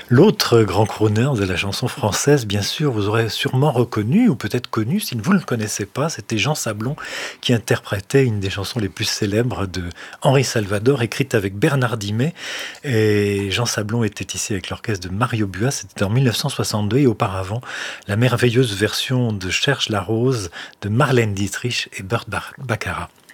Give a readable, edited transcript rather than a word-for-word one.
L'autre grand crooner de la chanson française, bien sûr, vous aurez sûrement reconnu ou peut-être connu si vous ne le connaissez pas, c'était Jean Sablon qui interprétait une des chansons les plus célèbres de Henri Salvador, écrite avec Bernard Dimet. Et Jean Sablon était ici avec l'orchestre de Mario Buas, c'était en 1962 et auparavant la merveilleuse version de Cherche la rose de Marlène Dietrich et Burt Baccarat.